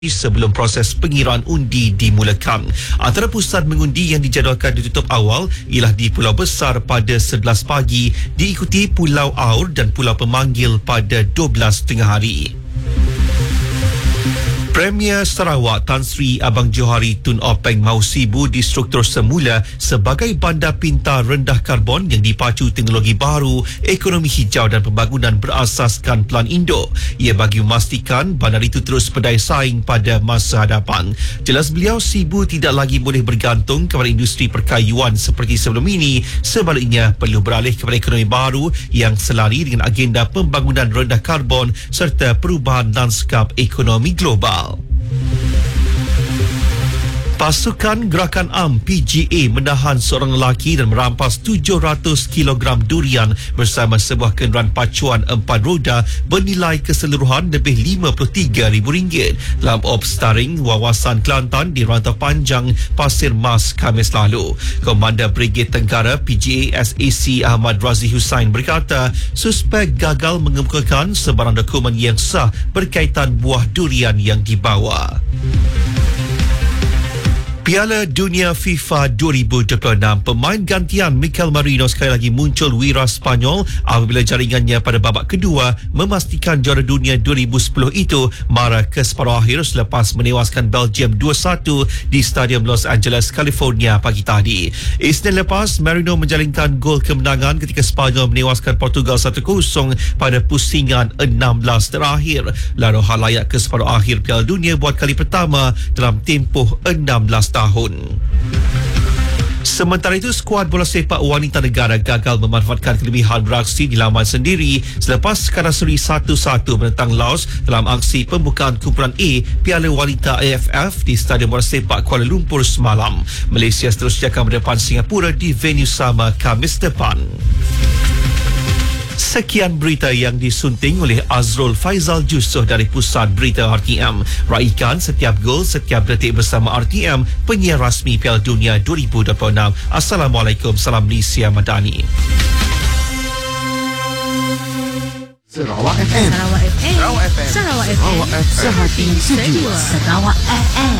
sebelum proses pengiraan undi dimulakan. Antara pusat mengundi yang dijadualkan ditutup awal ialah di Pulau Besar pada 11 pagi, diikuti Pulau Aur dan Pulau Pemanggil pada 12 tengah hari. Premier Sarawak Tan Sri Abang Johari Tun Openg mahu sibuk di struktur semula sebagai bandar pintar rendah karbon yang dipacu teknologi baru, ekonomi hijau dan pembangunan berasaskan Pelan Induk. Ia bagi memastikan bandar itu terus berdaya saing pada masa hadapan. Jelas beliau, Sibu tidak lagi boleh bergantung kepada industri perkayuan seperti sebelum ini. Sebaliknya, perlu beralih kepada ekonomi baru yang selari dengan agenda pembangunan rendah karbon serta perubahan lanskap ekonomi global. Pasukan Gerakan Am PGA menahan seorang lelaki dan merampas 700 kg durian bersama sebuah kenderaan pacuan 4 roda bernilai keseluruhan lebih RM53,000 dalam ops taring Wawasan Kelantan di Rantau Panjang, Pasir Mas, Khamis lalu. Komandan Brigade Tenggara PGA SAC Ahmad Razi Hussain berkata suspek gagal mengemukakan sebarang dokumen yang sah berkaitan buah durian yang dibawa. Piala Dunia FIFA 2026, pemain gantian Mikel Merino sekali lagi muncul wira Spanyol apabila jaringannya pada babak kedua memastikan juara dunia 2010 itu marah ke separuh akhir selepas menewaskan Belgium 2-1 di Stadium Los Angeles, California pagi tadi. Isnin lepas, Merino menjalinkan gol kemenangan ketika Spanyol menewaskan Portugal 1-0 pada pusingan 16 terakhir. Lalu halayak ke separuh akhir Piala Dunia buat kali pertama dalam tempoh 16 tahun. Sementara itu, skuad bola sepak wanita negara gagal memanfaatkan kelebihan beraksi di laman sendiri selepas skadar seri 1-1 menentang Laos dalam aksi pembukaan kumpulan A Piala Wanita AFF di Stadium Bola Sepak Kuala Lumpur semalam. Malaysia seterusnya akan berdepan Singapura di venue sama Khamis depan. Sekian berita yang disunting oleh Azrul Faizal Jusoh dari Pusat Berita RTM. Raikan setiap gol, setiap detik bersama RTM, penyiar rasmi Piala Dunia 2026. Assalamualaikum, salam Malaysia Madani. Sarawak FM. Sarawak FM. Sarawak FM. Sarawak FM. Sehati sejuk. Sarawak FM.